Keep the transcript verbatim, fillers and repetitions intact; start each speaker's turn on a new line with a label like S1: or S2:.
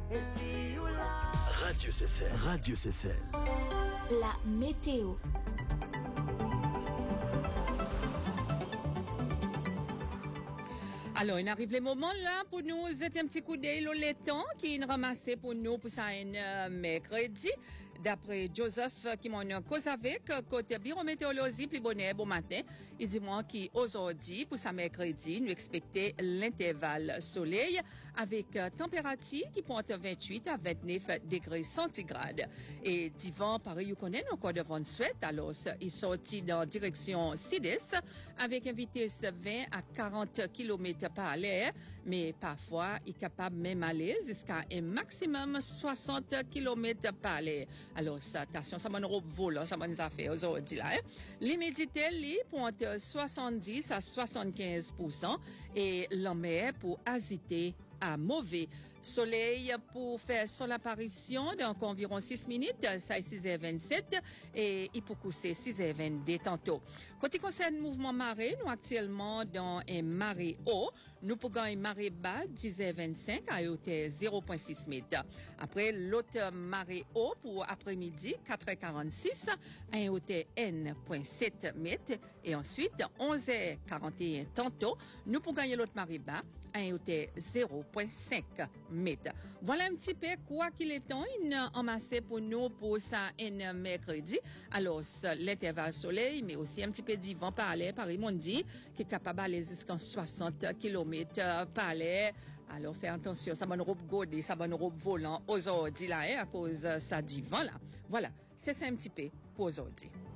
S1: Et si you là.
S2: Radio C C L. Radio C C L.
S3: La météo.
S4: Alors, il arrive le moment là pour nous jeter un petit coup d'œil au laiton qui est ramassé pour nous pour ça un euh, mercredi. D'après Joseph qui m'en a cause avec côté bureau météorologie plus bonnet bon matin, il dit moi qu'aujourd'hui pour ça mercredi nous expectons l'intervalle soleil avec euh, température qui pointe vingt-huit à vingt-neuf degrés centigrades et divan pareil vous connaissez encore de vent suède alors il sortit dans direction sud-est avec une vitesse vingt à quarante kilomètres par l'heure mais parfois il est capable même aller jusqu'à un maximum soixante kilomètres par l'heure. Alors, ça, attention, ça m'a nous voler, ça m'a nous a fait aujourd'hui, là, hein. L'humidité, lui, pointe soixante-dix à soixante-quinze pour cent et la mer pour agiter à mauvais. Soleil pour faire son apparition dans environ six minutes, ça est six heures vingt-sept et il peut coucher six heures vingt-deux tantôt. Quand il concerne le mouvement marée, nous actuellement dans un marée haut, nous pouvons une marée bas dix heures vingt-cinq à hauteur zéro virgule six mètres. Après l'autre marée haut pour après-midi quatre heures quarante-six à hauteur un virgule sept mètres et ensuite onze heures quarante et un tantôt, nous pouvons gagner l'autre marée bas à hauteur zéro virgule cinq mètres. Voilà un petit peu quoi qu'il est temps amassé pour nous pour ça un mercredi. Alors, l'intervalle soleil, mais aussi un petit peu de vent par l'air, par ils dit, qui est capable d'aller jusqu'à soixante kilomètres par l'air. Alors, fais attention, ça va nous regarder, ça va nous volant aujourd'hui là, à cause de ça dit vent là. Voilà, c'est ça un petit peu pour aujourd'hui.